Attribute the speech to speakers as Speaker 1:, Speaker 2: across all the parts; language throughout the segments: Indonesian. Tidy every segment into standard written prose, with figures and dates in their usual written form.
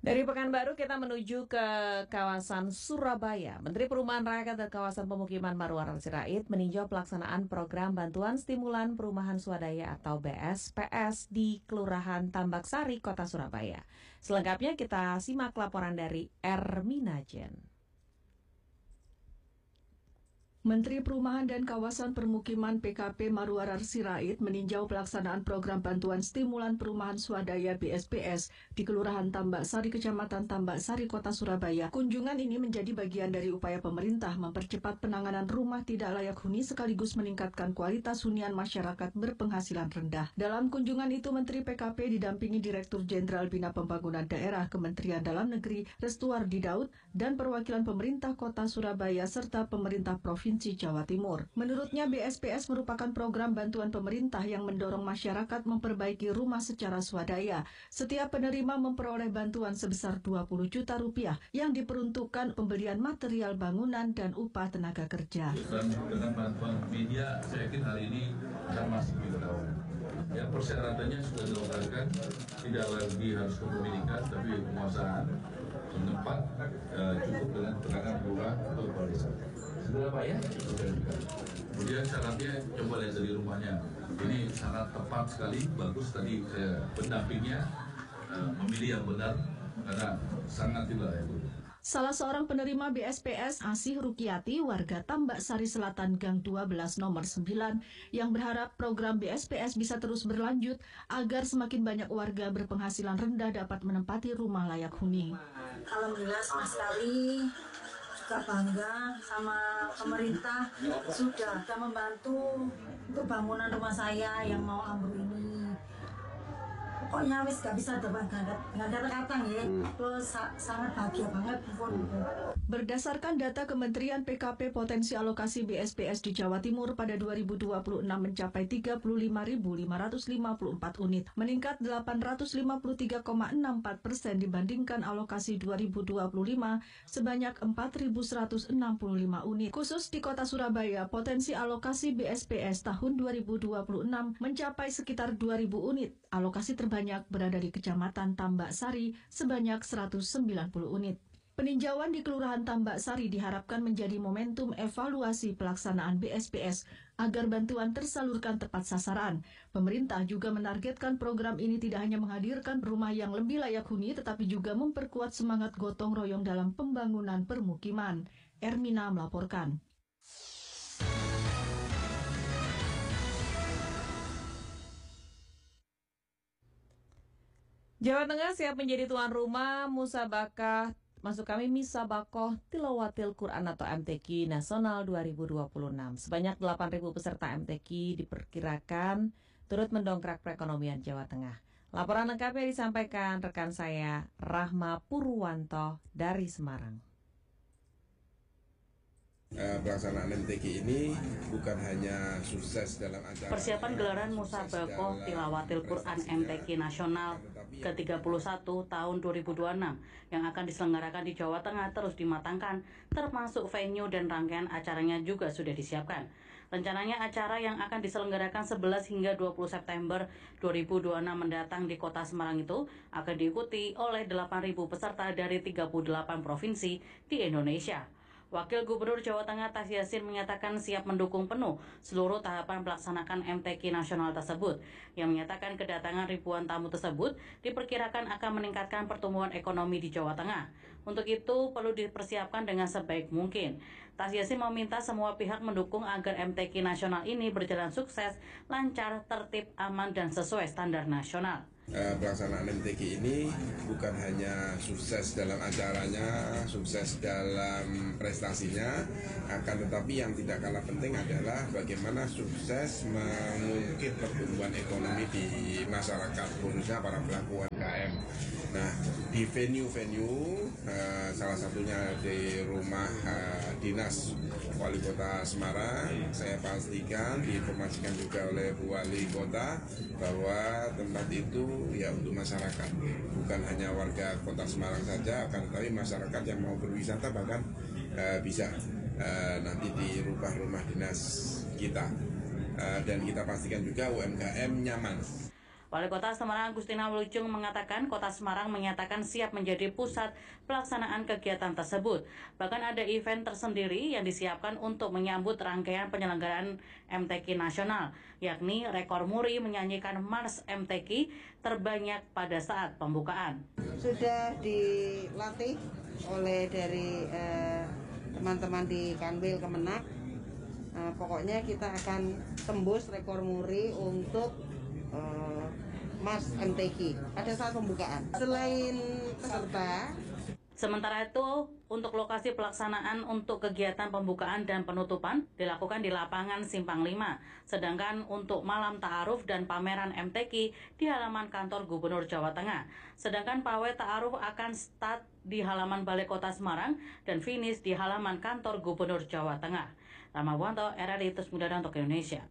Speaker 1: Dari Pekanbaru kita menuju ke kawasan Surabaya. Menteri Perumahan Rakyat dan Kawasan Pemukiman Marwarar Sirait meninjau pelaksanaan program Bantuan Stimulan Perumahan Swadaya atau BSPS di Kelurahan Tambak Sari, Kota Surabaya. Selengkapnya kita simak laporan dari Ermina Jen.
Speaker 2: Menteri Perumahan dan Kawasan Permukiman PKP Marwarar Sirait meninjau pelaksanaan program Bantuan Stimulan Perumahan Swadaya BSPS di Kelurahan Tambak Sari, Kecamatan Tambak Sari, Kota Surabaya. Kunjungan ini menjadi bagian dari upaya pemerintah mempercepat penanganan rumah tidak layak huni sekaligus meningkatkan kualitas hunian masyarakat berpenghasilan rendah. Dalam kunjungan itu, Menteri PKP didampingi Direktur Jenderal Bina Pembangunan Daerah Kementerian Dalam Negeri Restuardi Daud dan perwakilan pemerintah Kota Surabaya serta pemerintah Provinsi Jawa Timur. Menurutnya, BSPS merupakan program bantuan pemerintah yang mendorong masyarakat memperbaiki rumah secara swadaya. Setiap penerima memperoleh bantuan sebesar 20 juta rupiah yang diperuntukkan pembelian material bangunan dan upah tenaga kerja.
Speaker 3: Dan dengan bantuan media, saya yakin hari ini akan masih dilakukan. Ya, persyaratannya sudah dilonggarkan, tidak lagi harus kepemilikan, tapi penguasaan tempat cukup dengan keterangan lurah atau kepala desa. Sudah Pak ya? Kemudian syaratnya coba lihat dari rumahnya. Ini sangat tepat sekali, bagus. Tadi saya pendampingnya memilih yang benar karena sangat tidak layak.
Speaker 2: Salah seorang penerima BSPS, Asih Rukiati, warga Tambak Sari Selatan Gang 12 nomor 9, yang berharap program BSPS bisa terus berlanjut agar semakin banyak warga berpenghasilan rendah dapat menempati rumah layak huni.
Speaker 4: Alhamdulillah senang sekali, juga bangga sama pemerintah sudah membantu untuk bangunan rumah saya yang mau ambruk ini. Pokoknya wis gak bisa nggak ada kata ya. Terus sangat bahagia banget pun.
Speaker 2: Berdasarkan data Kementerian PKP, potensi alokasi BSPS di Jawa Timur pada 2026 mencapai 35.554 unit, meningkat 853,64% dibandingkan alokasi 2025 sebanyak 4.165 unit. Khusus di Kota Surabaya, potensi alokasi BSPS tahun 2026 mencapai sekitar 2.000 unit. Alokasi terbanyak berada di Kecamatan Tambak Sari sebanyak 190 unit. Peninjauan di Kelurahan Tambak Sari diharapkan menjadi momentum evaluasi pelaksanaan BSPS agar bantuan tersalurkan tepat sasaran. Pemerintah juga menargetkan program ini tidak hanya menghadirkan rumah yang lebih layak huni, tetapi juga memperkuat semangat gotong royong dalam pembangunan permukiman. Ermina melaporkan.
Speaker 1: Jawa Tengah siap menjadi tuan rumah Musabakoh Tilawatil Quran atau MTQ Nasional 2026. Sebanyak 8.000 peserta MTQ diperkirakan turut mendongkrak perekonomian Jawa Tengah. Laporan lengkapnya disampaikan rekan saya Rahma Purwanto dari Semarang.
Speaker 5: Pelaksanaan MTQ ini bukan hanya sukses dalam acara
Speaker 6: persiapan gelaran Musabakoh Tilawatil Quran MTQ Nasional ke-31 tahun 2026 yang akan diselenggarakan di Jawa Tengah terus dimatangkan, termasuk venue dan rangkaian acaranya juga sudah disiapkan. Rencananya acara yang akan diselenggarakan 11 hingga 20 September 2026 mendatang di Kota Semarang itu akan diikuti oleh 8.000 peserta dari 38 provinsi di Indonesia. Wakil Gubernur Jawa Tengah Tas Yassin menyatakan siap mendukung penuh seluruh tahapan melaksanakan MTQ nasional tersebut, yang menyatakan kedatangan ribuan tamu tersebut diperkirakan akan meningkatkan pertumbuhan ekonomi di Jawa Tengah. Untuk itu perlu dipersiapkan dengan sebaik mungkin. Tas Yassin meminta semua pihak mendukung agar MTQ nasional ini berjalan sukses, lancar, tertib, aman, dan sesuai standar nasional.
Speaker 5: Pelaksanaan MTQ ini bukan hanya sukses dalam acaranya, sukses dalam prestasinya, akan tetapi yang tidak kalah penting adalah bagaimana sukses mengungkit pertumbuhan ekonomi di masyarakat, khususnya para pelaku UMKM. Nah, di venue-venue, salah satunya di rumah dinas Wali Kota Semarang, saya pastikan diinformasikan juga oleh Bu Wali Kota bahwa tempat itu ya untuk masyarakat, bukan hanya warga Kota Semarang saja, akan tetapi masyarakat yang mau berwisata bahkan bisa nanti di rumah dinas kita, dan kita pastikan juga UMKM nyaman.
Speaker 6: Wali Kota Semarang Agustina Wilujeng mengatakan Kota Semarang menyatakan siap menjadi pusat pelaksanaan kegiatan tersebut. Bahkan ada event tersendiri yang disiapkan untuk menyambut rangkaian penyelenggaraan MTQ nasional, yakni rekor muri menyanyikan Mars MTQ terbanyak pada saat pembukaan.
Speaker 7: Sudah dilatih oleh dari teman-teman di Kanwil Kemenak. Pokoknya kita akan tembus rekor muri untuk Mars MTQ pada saat pembukaan. Selain peserta,
Speaker 6: sementara itu, untuk lokasi pelaksanaan untuk kegiatan pembukaan dan penutupan dilakukan di lapangan Simpang 5. Sedangkan untuk malam ta'aruf dan pameran MTQ di halaman kantor Gubernur Jawa Tengah. Sedangkan pawai ta'aruf akan start di halaman Balai Kota Semarang dan finish di halaman kantor Gubernur Jawa Tengah. Rama Buanto, RRI Terus Muda untuk Indonesia.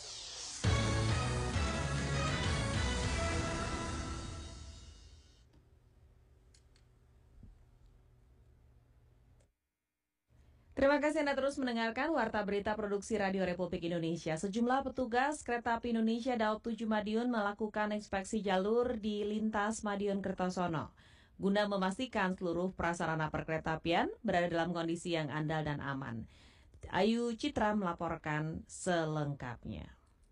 Speaker 1: Terima kasih Anda terus mendengarkan Warta Berita Produksi Radio Republik Indonesia. Sejumlah petugas Kereta Api Indonesia Daob 7 Madiun melakukan inspeksi jalur di lintas Madiun Kertosono guna memastikan seluruh prasarana perkeretaapian berada dalam kondisi yang andal dan aman. Ayu Citra melaporkan selengkapnya.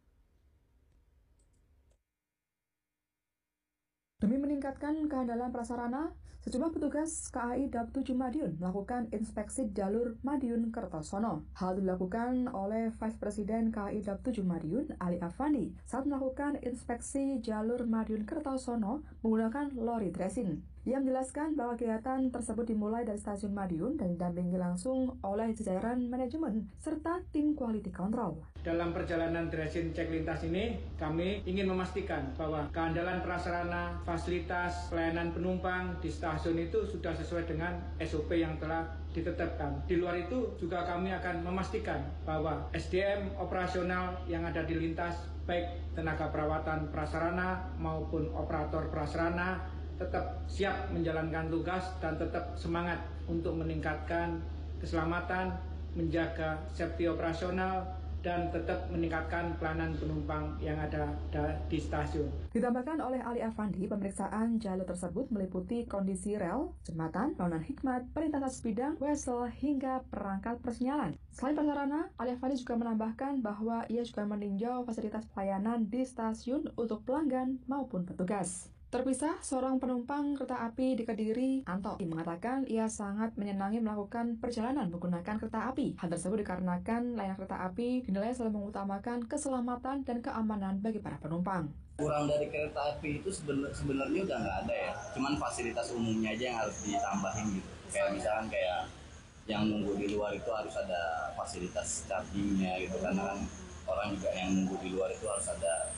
Speaker 8: Demi meningkatkan keandalan prasarana, sejumlah petugas KAI Daob 7 Madiun melakukan inspeksi jalur Madiun Kertosono. Hal dilakukan oleh Vice Presiden KAI Daob 7 Madiun, Ali Afandi, saat melakukan inspeksi jalur Madiun Kertosono menggunakan lori dressing. Ia menjelaskan bahwa kegiatan tersebut dimulai dari stasiun Madiun dan didampingi langsung oleh jajaran manajemen serta tim quality control.
Speaker 9: Dalam perjalanan dressing cek lintas ini, kami ingin memastikan bahwa keandalan prasarana, fasilitas, pelayanan penumpang di stasiun itu sudah sesuai dengan SOP yang telah ditetapkan. Di luar itu juga kami akan memastikan bahwa SDM operasional yang ada di lintas, baik tenaga perawatan prasarana maupun operator prasarana, tetap siap menjalankan tugas dan tetap semangat untuk meningkatkan keselamatan, menjaga safety operasional, dan tetap meningkatkan pelayanan penumpang yang ada di stasiun.
Speaker 8: Ditambahkan oleh Ali Afandi, pemeriksaan jalur tersebut meliputi kondisi rel, jembatan, bangunan hikmat, perlintasan sebidang, wesel, hingga perangkat persinyalan. Selain prasarana, Ali Afandi juga menambahkan bahwa ia juga meninjau fasilitas pelayanan di stasiun untuk pelanggan maupun petugas. Terpisah, seorang penumpang kereta api di Kediri, Anto, mengatakan ia sangat menyenangi melakukan perjalanan menggunakan kereta api. Hal tersebut dikarenakan layanan kereta api dinilai selalu mengutamakan keselamatan dan keamanan bagi para penumpang.
Speaker 10: Kurang dari kereta api itu sebenarnya udah nggak ada ya, cuman fasilitas umumnya aja yang harus ditambahin gitu. Kayak misalkan kayak yang nunggu di luar itu harus ada fasilitas chargingnya gitu, karena kan orang juga yang nunggu di luar itu harus ada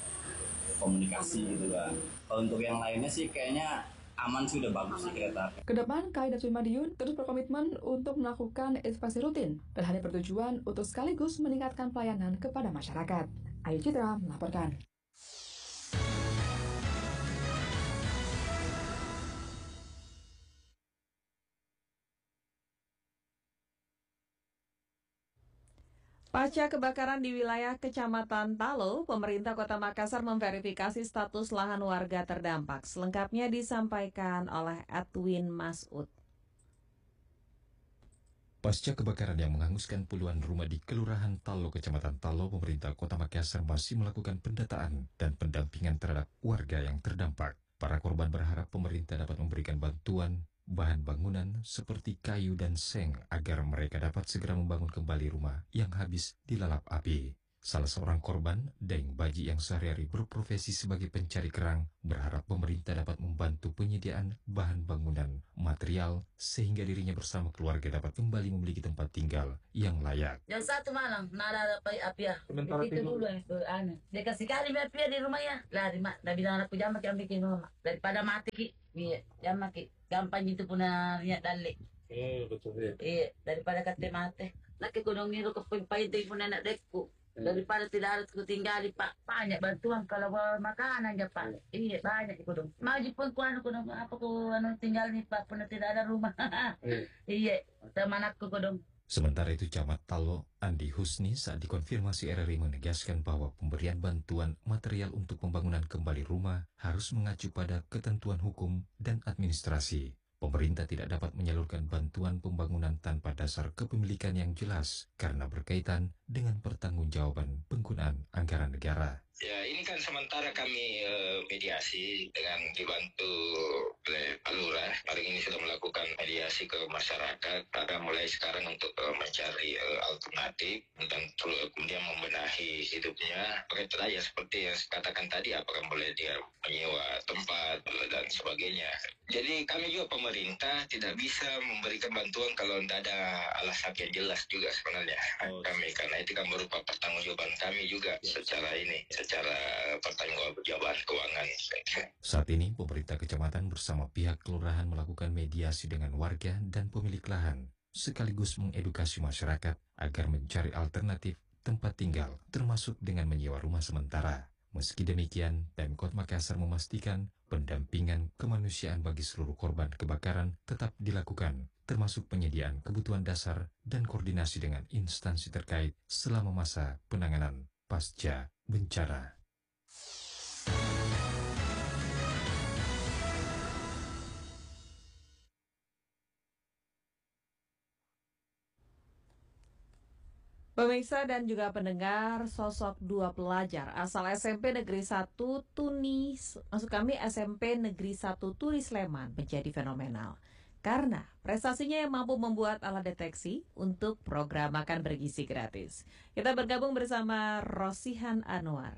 Speaker 10: komunikasi gitu kan. Kalau untuk yang lainnya sih kayaknya aman sih, udah bagus sih kereta api.
Speaker 8: Kedepan, KAI Daob 7 Madiun terus berkomitmen untuk melakukan inspeksi rutin dan hanya bertujuan untuk sekaligus meningkatkan pelayanan kepada masyarakat. Ayu Citra melaporkan.
Speaker 1: Pasca kebakaran di wilayah Kecamatan Talo, pemerintah Kota Makassar memverifikasi status lahan warga terdampak. Selengkapnya disampaikan oleh Edwin Masud.
Speaker 11: Pasca kebakaran yang menghanguskan puluhan rumah di Kelurahan Talo, Kecamatan Talo, pemerintah Kota Makassar masih melakukan pendataan dan pendampingan terhadap warga yang terdampak. Para korban berharap pemerintah dapat memberikan bantuan bahan bangunan seperti kayu dan seng agar mereka dapat segera membangun kembali rumah yang habis dilalap api. Salah seorang korban, Deng Baji yang sehari-hari berprofesi sebagai pencari kerang, berharap pemerintah dapat membantu penyediaan bahan bangunan, material, sehingga dirinya bersama keluarga dapat kembali memiliki tempat tinggal yang layak.
Speaker 12: Yang satu malam, nada api ya. Itu dulu yang dia kasih kali api di rumah ya. Lah, dah bilang aku jangan makin bikin rumah. Daripada mati ki, jangan makin. Gampang gitu punya niat dalik.
Speaker 3: Betul ya.
Speaker 12: Iya, daripada kata mati. Laki gunung niru kepimpin pun anak dekku. Daripada tidak harus kutinggali Pak. Banyak bantuan kalau bawa makanan ya Pak. Iya, banyak gunung. Maju pun gunung apa tinggal nih Pak, pun tidak ada rumah. Iya, teman aku gunung.
Speaker 11: Sementara itu Camat Talo Andi Husni saat dikonfirmasi RRI menegaskan bahwa pemberian bantuan material untuk pembangunan kembali rumah harus mengacu pada ketentuan hukum dan administrasi. Pemerintah tidak dapat menyalurkan bantuan pembangunan tanpa dasar kepemilikan yang jelas karena berkaitan dengan pertanggungjawaban penggunaan anggaran negara.
Speaker 13: Ya, ini kan sementara kami mediasi dengan dibantu oleh Pak Lurah. Paling ini sudah melakukan mediasi ke masyarakat pada mulai sekarang untuk mencari alternatif dan kemudian membenahi hidupnya. Berkaitan ya seperti yang saya katakan tadi, apakah boleh dia menyewa tempat dan sebagainya. Jadi kami juga pemerintah tidak bisa memberikan bantuan kalau tidak ada alasan yang jelas juga sebenarnya kami, karena itu kan berupa pertanggungjawaban kami juga secara pertanggungjawaban keuangan.
Speaker 11: Saat ini pemerintah kecamatan bersama pihak kelurahan melakukan mediasi dengan warga dan pemilik lahan, sekaligus mengedukasi masyarakat agar mencari alternatif tempat tinggal, termasuk dengan menyewa rumah sementara. Meski demikian, Pemkot Makassar memastikan pendampingan kemanusiaan bagi seluruh korban kebakaran tetap dilakukan, termasuk penyediaan kebutuhan dasar dan koordinasi dengan instansi terkait selama masa penanganan pasca bencana.
Speaker 1: Pemirsa dan juga pendengar, sosok dua pelajar asal SMP Negeri 1 SMP Negeri 1 Turi Sleman menjadi fenomenal karena prestasinya yang mampu membuat alat deteksi untuk program makan bergizi gratis. Kita bergabung bersama Rosihan Anwar.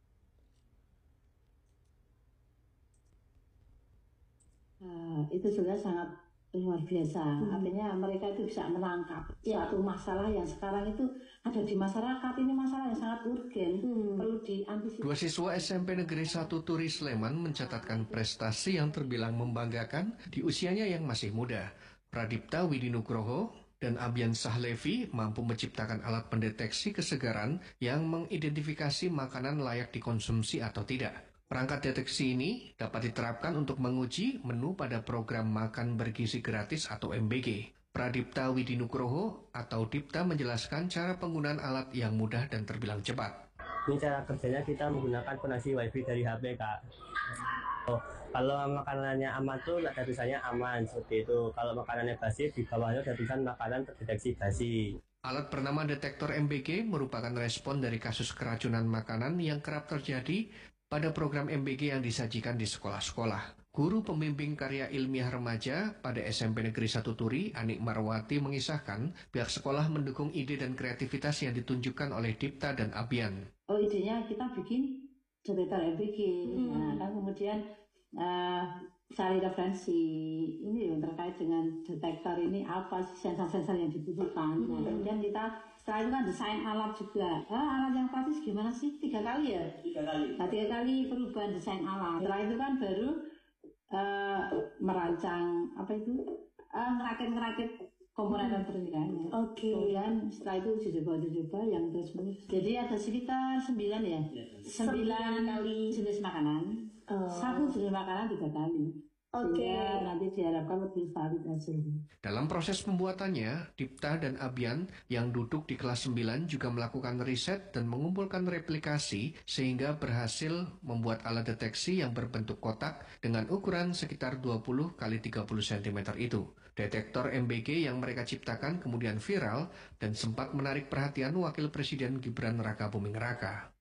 Speaker 14: Itu sudah sangat luar biasa. Artinya mereka itu bisa menangkap suatu masalah yang sekarang itu ada di masyarakat. Ini masalah yang sangat urgen, perlu diantisipasi.
Speaker 15: Dua siswa SMP Negeri 1 Turi Sleman mencatatkan prestasi yang terbilang membanggakan di usianya yang masih muda. Pradipta Widinugroho dan Abian Sahlevi mampu menciptakan alat pendeteksi kesegaran yang mengidentifikasi makanan layak dikonsumsi atau tidak. Perangkat deteksi ini dapat diterapkan untuk menguji menu pada program makan bergizi gratis atau MBG. Pradipta Widinugroho atau Dipta menjelaskan cara penggunaan alat yang mudah dan terbilang cepat.
Speaker 16: Ini cara kerjanya kita menggunakan koneksi WiFi dari HP, Kak. Kalau makanannya aman tuh ada tulisannya aman seperti itu. Kalau makanannya basi di bawahnya ada tulisan makanan terdeteksi basi.
Speaker 15: Alat bernama detektor MBG merupakan respon dari kasus keracunan makanan yang kerap terjadi pada program MBG yang disajikan di sekolah-sekolah. Guru pembimbing karya ilmiah remaja pada SMP Negeri 1 Turi, Anik Marwati mengisahkan pihak sekolah mendukung ide dan kreativitas yang ditunjukkan oleh Dipta dan Abian.
Speaker 14: Idenya kita bikin detektor MBG. Nah, kan kemudian cari referensi ini terkait dengan detektor ini apa sensor-sensor yang dibutuhkan. Nah, kemudian kita setelah itu kan desain alat juga. Alat yang praktis gimana sih? 3 kali ya? 3 kali. Nah, 3 kali perubahan desain alat. Setelah itu kan baru merancang ngerakit komponen pernikahannya. Kemudian setelah itu uji coba yang terus menerus. Jadi ada sekitar 9 ya? 9 kali jenis makanan. Satu jenis makanan 3 kali. Nanti diharapkan lebih valid hasilnya.
Speaker 15: Dalam proses pembuatannya, Dipta dan Abian yang duduk di kelas 9 juga melakukan riset dan mengumpulkan replikasi sehingga berhasil membuat alat deteksi yang berbentuk kotak dengan ukuran sekitar 20 x 30 cm itu. Detektor MBG yang mereka ciptakan kemudian viral dan sempat menarik perhatian Wakil Presiden Gibran Raka Buming Raka.